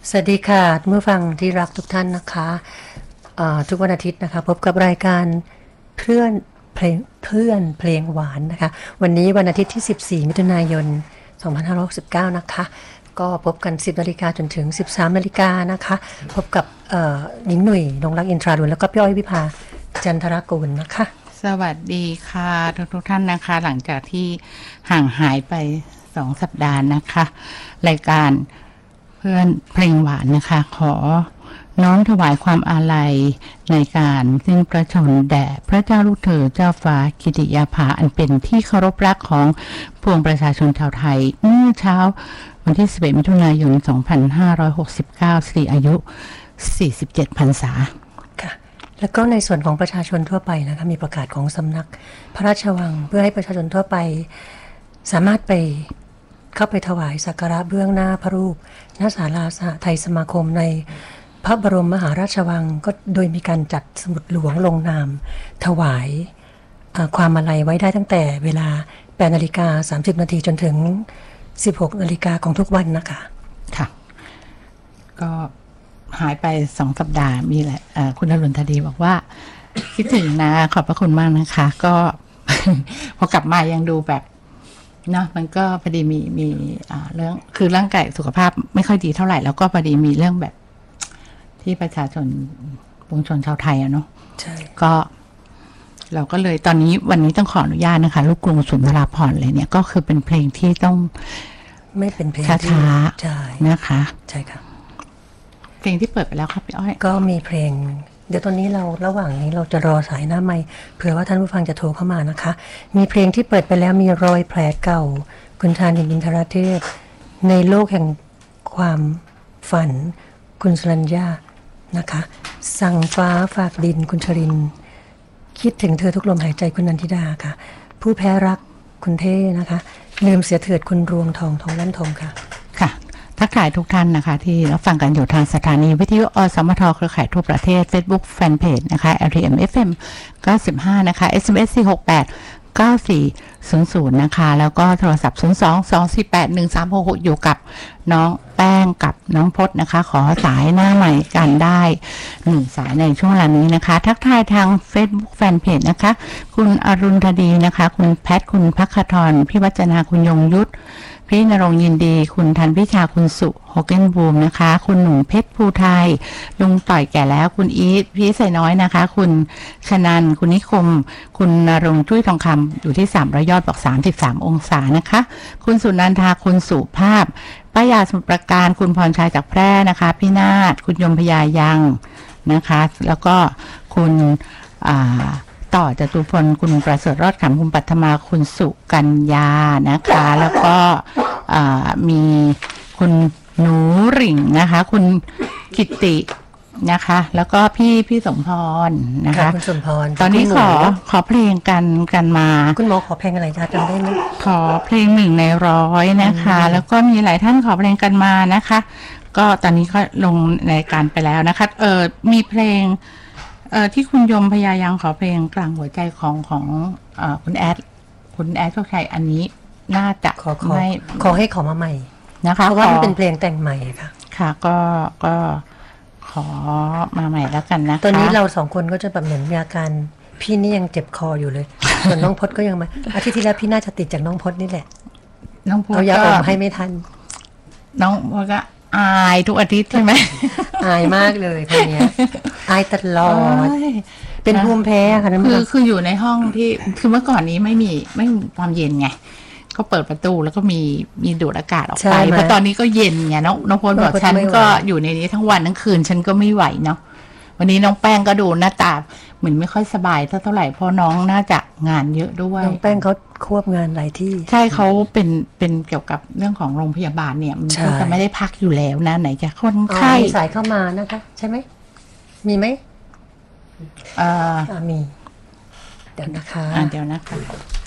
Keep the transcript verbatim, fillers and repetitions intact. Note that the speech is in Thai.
สวัสดีค่ะเมื่อฟังที่รักทุกท่านนะคะทุกวันอาทิตย์นะคะพบกับรายการเพื่อนเพลงเพื่อนเพลงหวานนะคะวันนี้วันอาทิตย์ที่สิบสี่มิถุนายนสองพันห้าร้อยหกสิบเก้านะคะก็พบกันสิบนาฬิกาจนถึงสิบสามนาฬิกานะคะพบกับหญิงหนุ่ยนงรักอินทราดุลแล้วก็พี่อ้อยวิภาจันทรกูลนะคะสวัสดีค่ะทุกทุกท่านนะคะหลังจากที่ห่างหายไปสองสัปดาห์นะคะรายการเพื่อนเพลงหวานนะคะขอน้อมถวายความอาลัยในการสิ้นพระชนม์แด่พระเจ้าลูกเธอเจ้าฟ้ากิติยาภาอันเป็นที่เคารพรักของปวงประชาชนชาวไทยเมื่อเช้าวันที่สิบเอ็ดมิถุนายนสองพันห้าร้อยหกสิบเก้าสี่อายุสี่สิบเจ็ดพรรษาค่ะแล้วก็ในส่วนของประชาชนทั่วไปนะคะมีประกาศของสำนักพระราชวังเพื่อให้ประชาชนทั่วไปสามารถไปเข้าไปถวายสักการะเบื้องหน้าพระรูปณศาลาสหไทยสมาคมในพระบรมมหาราชวังก็โดยมีการจัดสมุดหลวงลงนามถวายความอาลัยไว้ได้ตั้งแต่เวลาแปดนาฬิกาสามสิบนาทีจนถึงสิบหกนาฬิกาของทุกวันนะคะค่ะก็หายไปสองสัปดาห์มีแหละคุณอรุณธดีบอกว่าคิดถึงนะขอบพระคุณมากนะคะก็ พอกลับมายังดูแบบเนาะมันก็พอดีมีมีเรื่องคือร่างกายสุขภาพไม่ค่อยดีเท่าไหร่แล้วก็พอดีมีเรื่องแบบที่ประชาชนปวงชนชาวไทยอะเนาะใช่ก็เราก็เลยตอนนี้วันนี้ต้องขออนุญาตนะคะลูกกรุงสุนทราภรณ์เลยเนี่ยก็คือเป็นเพลงที่ต้องไม่เป็นเพลงช้าๆนะคะใช่ค่ะเพลงที่เปิดไปแล้วครับพี่อ้อยก็มีเพลงเดี๋ยวตอนนี้เราระหว่างนี้เราจะรอสายหน้าไมค์เผื่อว่าท่านผู้ฟังจะโทรเข้ามานะคะมีเพลงที่เปิดไปแล้วมีรอยแผลเก่าคุณธานินทร์อินทรเทพในโลกแห่งความฝันคุณสรัญญานะคะสั่งฟ้าฝากดินคุณชรินคิดถึงเธอทุกลมหายใจคุณนันทิดาค่ะผู้แพ้รักคุณเท่นะคะลืมเสียเถิดคุณรวงทองทองล้านทองค่ะค่ะทักทายทุกท่านนะคะที่รับฟังกันอยู่ทางสถานีวิทยุอสมทเครือข่ายทั่วประเทศ Facebook Fanpage นะคะ แอล ที เอ็ม เอฟ เอ็ม เก้าสิบห้านะคะ เอส เอ็ม เอส สี่ หก แปด เก้า สี่ ศูนย์ ศูนย์นะคะแล้วก็โทรศัพท์ศูนย์ สอง สอง สี่ แปด หนึ่ง สาม หก หกอยู่กับน้องแป้งกับน้องพจน์นะคะขอสายหน้าใหม่กันได้หนึ่งสายในช่วงเวลานี้นะคะทักทายทาง Facebook Fanpage นะคะคุณอรุณธดีนะคะคุณแพทคุณพักขธรพี่วัจนาคุณยงยุทธพี่นรงค์ยินดีคุณทันพิชาคุณสุโฮเกนบูมนะคะคุณหนุ่มเพชรภูไทยลุงต่อยแก่แล้วคุณอีทพี่ใส่น้อยนะคะคุณชนันคุณนิคมคุณนรงค์จุ้ยทองคำอยู่ที่สามร้อยยอดบอกสามสิบสามองศานะคะคุณสุนันทาคุณสุภาพป้ายาสมุทรปราการคุณพรชัยจากแพร่นะคะพี่นาฏคุณยมพยายังนะคะแล้วก็คุณอ่าต่อจตุพลคุณประเสริฐรอดขำคุณปัทมาคุณสุกัญญานะคะแล้วก็มีคุณหนูหริ่งนะคะคุณกิตตินะคะแล้วก็พี่พี่สมพรนะคะคุณสมพรตอนนี้ขอขอเพลงกันกันมาคุณหมอขอเพลงอะไรจ๊ะจำได้ไหมขอเพลงหนึ่งในร้อยนะคะแล้วก็มีหลายท่านขอเพลงกันมานะคะก็ตอนนี้ก็ลงในการไปแล้วนะคะเออมีเพลงเอ่อที่คุณยมพยายังขอเพลงกลางหัวใจของของเอ่อคุณแอดคุณแอดโชคชัยอันนี้น่าจะขอไม่ขอให้ขอมาใหม่นะคะเพราะว่ามันเป็นเพลงแต่งใหม่ค่ะค่ะก็ก็ขอมาใหม่แล้วกันนะคะตอนนี้เราสองคนก็จะแบบเหมือนมีอาการพี่นี่ยังเจ็บคออยู่เลยส่วนน้องพจน์ก็ยังมาอาทิตย์ที่แล้วพี่น่าจะติดจากน้องพจน์นี่แหละน้องพจน์เอายาอมให้ไม่ทันน้องพจน์ก็อายทุกอาทิตย์ใช่ไหมอายมากเลยคนนี้อายตลอดเป็นภูมิแพ้ค่ะนั่นคือคืออยู่ในห้องที่คือเมื่อก่อนนี้ไม่มีไม่มีความเย็นไงก็เปิดประตูแล้วก็มีมีดูดอากาศออกไปเพราะตอนนี้ก็เย็นไงน้องน้องพลบอกฉันก็อยู่ในนี้ทั้งวันทั้งคืนฉันก็ไม่ไหวเนาะวันนี้น้องแป้งก็ดูหน้าตาเหมือนไม่ค่อยสบายเท่าไหร่เพราะน้องน่าจะงานเยอะด้วยน้องแป้งเขาควบงานหลายที่ใช่เขาเป็นเป็นเกี่ยวกับเรื่องของโรงพยาบาลเนี่ยมันก็จะไม่ได้พักอยู่แล้วนะไหนจะคนไข้สายเข้ามานะคะใช่ไหมมีไหมอ่ามีเดี๋ยวนะคะเดี๋ยวนะคะ